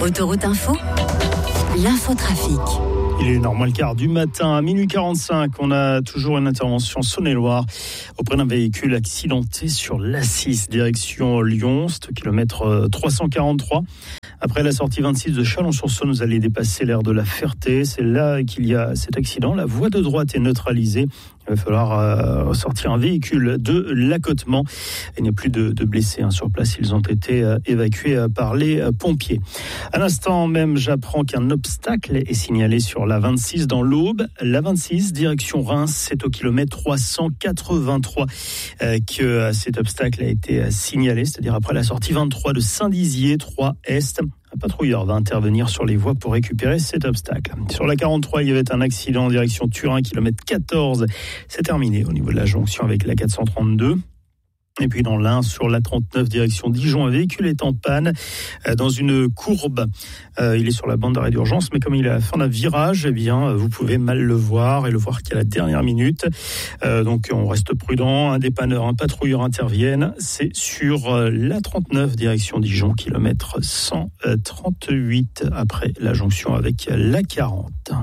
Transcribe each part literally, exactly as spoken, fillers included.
Autoroute Info, l'infotrafic. Il est normal le quart du matin, à minuit quarante-cinq, on a toujours une intervention Saône-et-Loire auprès d'un véhicule accidenté sur l'A six, direction Lyon, c'est au kilomètre trois cent quarante-trois. Après la sortie vingt-six de Chalon-sur-Saône, vous allez dépasser l'aire de la Ferté. C'est là qu'il y a cet accident. La voie de droite est neutralisée. Il va falloir euh, sortir un véhicule de l'accotement. Il n'y a plus de, de blessés hein, sur place. Ils ont été euh, évacués euh, par les euh, pompiers. À l'instant même, j'apprends qu'un obstacle est signalé sur la vingt-six dans l'Aube. La vingt-six, direction Reims, c'est au kilomètre trois cent quatre-vingt-trois euh, que euh, cet obstacle a été euh, signalé, c'est-à-dire après la sortie vingt-trois de Saint-Dizier, trois Est. Un patrouilleur va intervenir sur les voies pour récupérer cet obstacle. Sur la quarante-trois, il y avait un accident en direction Turin, kilomètre quatorze. C'est terminé au niveau de la jonction avec la quatre cent trente-deux. Et puis dans l'Ain, sur la trente-neuf, direction Dijon, un véhicule est en panne euh, dans une courbe. Euh, il est sur la bande d'arrêt d'urgence, mais comme il est à la fin d'un virage, eh bien, vous pouvez mal le voir et le voir qu'à la dernière minute. Euh, donc on reste prudent. Un dépanneur, un patrouilleur interviennent. C'est sur euh, la trente-neuf, direction Dijon, kilomètre cent trente-huit, après la jonction avec la quarante.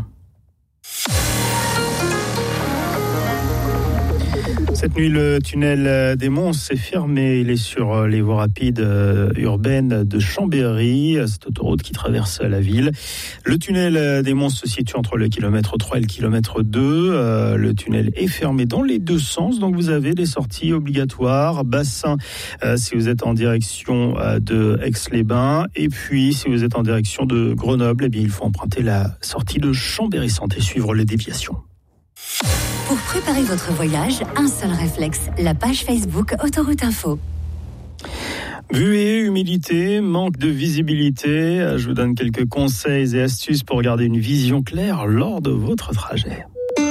Cette nuit, le tunnel des Monts s'est fermé. Il est sur les voies rapides urbaines de Chambéry, cette autoroute qui traverse la ville. Le tunnel des Monts se situe entre le kilomètre trois et le kilomètre deux. Le tunnel est fermé dans les deux sens, donc vous avez des sorties obligatoires. Bassin, si vous êtes en direction de Aix-les-Bains. Et puis, si vous êtes en direction de Grenoble, eh bien, il faut emprunter la sortie de Chambéry-Centre et suivre les déviations. Pour préparer votre voyage, un seul réflexe, la page Facebook Autoroute Info. Buée, humidité, manque de visibilité. Je vous donne quelques conseils et astuces pour garder une vision claire lors de votre trajet.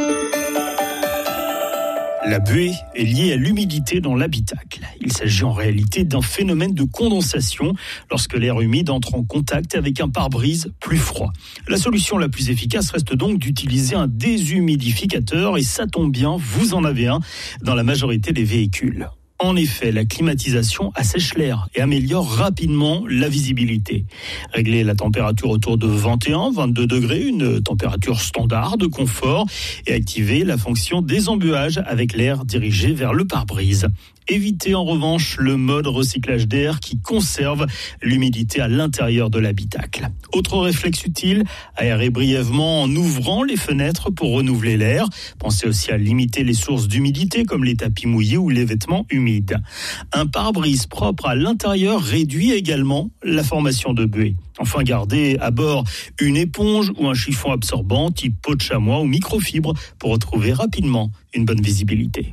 La buée est liée à l'humidité dans l'habitacle. Il s'agit en réalité d'un phénomène de condensation lorsque l'air humide entre en contact avec un pare-brise plus froid. La solution la plus efficace reste donc d'utiliser un déshumidificateur et ça tombe bien, vous en avez un dans la majorité des véhicules. En effet, la climatisation assèche l'air et améliore rapidement la visibilité. Régler la température autour de vingt et un à vingt-deux degrés, une température standard de confort, et activer la fonction désembuage avec l'air dirigé vers le pare-brise. Évitez en revanche le mode recyclage d'air qui conserve l'humidité à l'intérieur de l'habitacle. Autre réflexe utile, aérer brièvement en ouvrant les fenêtres pour renouveler l'air. Pensez aussi à limiter les sources d'humidité comme les tapis mouillés ou les vêtements humides. Un pare-brise propre à l'intérieur réduit également la formation de buée. Enfin, gardez à bord une éponge ou un chiffon absorbant type peau de chamois ou microfibre pour retrouver rapidement une bonne visibilité.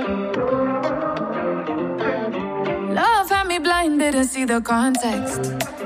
Blind, didn't see the context.